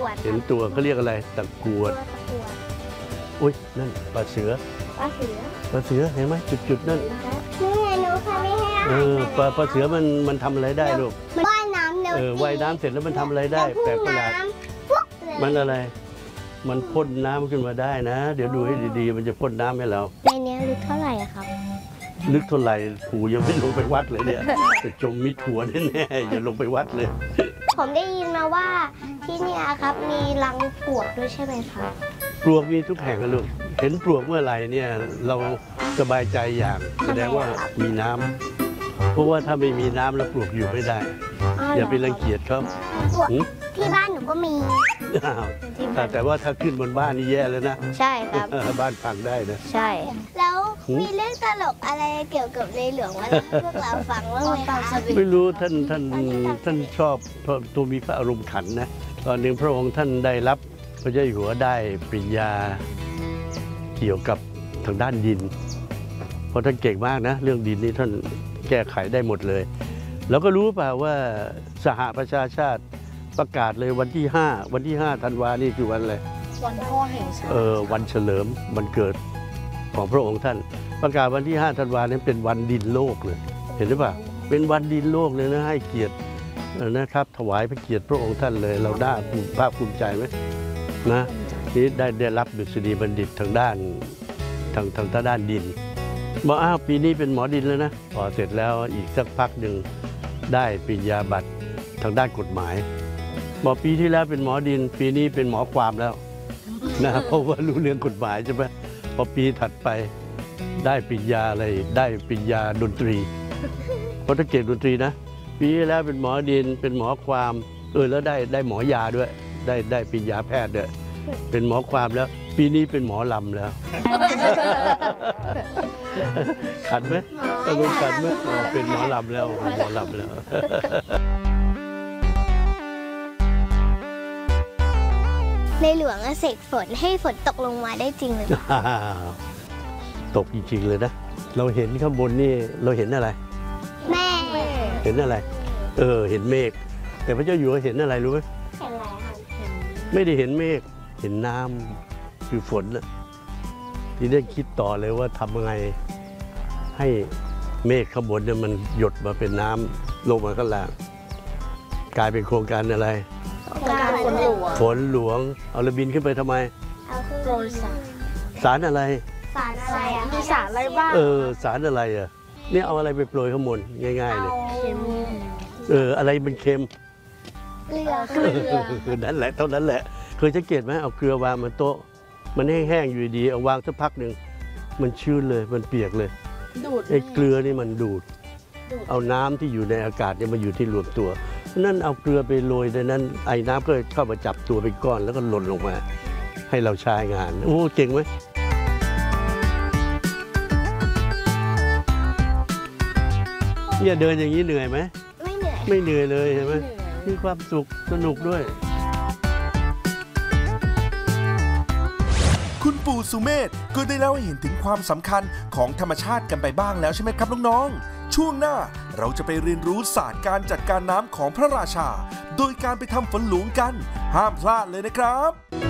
วดเห็นตัวเขาเรียกอะไรตะกรวดอุ้ยนั่นปลาเสือปลาเสือเห็นไหมจุดนั่นนี่ไงหนูค่ะไม่ให้อาหารปลาเสือมันทำอะไรได้ลูกมันว่ายน้ำเร็วว่ายน้ำเสร็จแล้วมันทำอะไรได้แปลกประหลาดมันอะไรมันพ่นน้ำขึ้นมาได้นะเดี๋ยวดูให้ดีๆมันจะพ่นน้ำให้เราในนี้ลึกเท่าไหร่ครับลึกเท่าไหร่ผูยังไม่ลงไปวัดเลยเนี่ยจะจมมิดหัวแน่ๆอย่าลงไปวัดเลยผมได้ยินมาว่าที่นี่ครับมีรังปลวกด้วยใช่ไหมครับปลวกมีทุกแห่งนะลูกเห็นปลวกเมื่อไหร่เนี่ยเราสบายใจอย่างแสดงว่ามีน้ำเพราะว่าถ้าไม่มีน้ำแล้วปลวกอยู่ไม่ได้อย่าไปรังเกียจเขาที่บ้านหนูก็มีแต่ว่าถ้าขึ้นบนบ้านนี่แย่แล้วนะใช่ครับบ้านพังได้นะใช่แล้วมีเรื่องตลกอะไรเกี่ยวกับในหลวงมาพวกเราฟังบ้างไหมคะไม่รู้ท่านชอบตัวมีพระอารมณ์ขันนะตอนหนึ่งพระองค์ท่านได้รับพระเจ้าอยู่หัวได้ปริญญาเกี่ยวกับทางด้านดินเพราะท่านเก่งมากนะเรื่องดินนี้ท่านแก้ไขได้หมดเลยแล้วก็รู้เปล่าว่าสหประชาชาติประกาศเลยวันที่5ธันวานี่คือวันอะไรวันพ่อแห่งชาติวันเฉลิมวันเกิดของพระองค์ท่านประกาศวันที่5ธันวานั้นเป็นวันดินโลกเลยเห็นหรือเปล่าเป็นวันดินโลกเลยนะให้เกียรตินะครับถวายพระเกียรติพระองค์ท่านเลยเราได้ภาคภูมิใจไหมนะนี่ได้รับดุษฎีบัณฑิตทางด้านดินบอกอ้าวปีนี้เป็นหมอดินแล้วนะพอเสร็จแล้วอีกสักพักหนึ่งได้ปริญญาบัตรทางด้านกฎหมายบอกปีที่แล้วเป็นหมอดินปีนี้เป็นหมอความแล้วนะเพราะว่ารู้เรื่องกฎหมายใช่ไหมพอปีถัดไปได้ปริญญาอะไรได้ปริญญาดนตรีเพราะถ้าเก่งดนตรีนะปีที่แล้วเป็นหมอดินเป็นหมอความแล้วได้หมอยาด้วยได้ปริญญาแพทย์ด้วยเป็นหมอความแล้วปีนี้เป็นหมอลำแล้วขัดไหมต้องขัดไหมเป็นหมอลำแล้วหมอลำแล้วในหลวงเสกฝนให้ฝนตกลงมาได้จริงเลยตกจริงๆเลยนะเราเห็นข้างบนนี่เราเห็นอะไรแม่เห็นอะไรเห็นเมฆแต่พระเจ้าอยู่หัวเห็นอะไรรู้ไหมเห็นอะไรคะไม่ได้เห็นเมฆเห็นน้ำคือฝนน่ะที่ได้คิดต่อเลยว่าทำยังไงให้เมฆข้างบนเนี่ยมันหยดมาเป็นน้ำลงมาข้างล่างกลายเป็นโครงการอะไรฝนหลวงเอาระบินขึ้นไปทำไมโปรยสารอะไรสารอะไรมีสารอะไรบ้างสารอะไรเนี่ยเอาอะไรไปโปรยข้างบนง่ายๆเลยอะไรมันเค็มเกลือนั่นแหละเท่านั้นแหละเคยสังเกตไหมเอาเกลือวางบนโต๊ะมันแห้งๆอยู่ดีเอาวางสักพักหนึ่งมันชื้นเลยมันเปียกเลยไอ้เกลือนี่มันดูดเอาน้ำที่อยู่ในอากาศเนี่ยมาอยู่ที่รวมตัวนั่นเอาเกลือไปโรยในนั้นไอ้น้ำก็เข้ามาจับตัวเป็นก้อนแล้วก็หล่นลงมาให้เราใช้งานโอ้เก่งไหมเนี่ยเดินอย่างนี้เหนื่อยไหมไม่เหนื่อยเลยเห็นไหมมีความสุขสนุกด้วยคุณปู่สุเมธก็ได้เล่าให้เห็นถึงความสำคัญของธรรมชาติกันไปบ้างแล้วใช่ไหมครับน้องๆช่วงหน้าเราจะไปเรียนรู้ศาสตร์การจัดการน้ำของพระราชาโดยการไปทำฝนหลวงกันห้ามพลาดเลยนะครับ